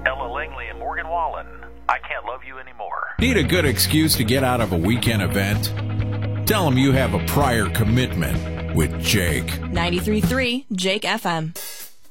Ella Langley and Morgan Wallen, I Can't Love You Anymore. Need a good excuse to get out of a weekend event? Tell them you have a prior commitment with Jake. 93.3 Jake FM.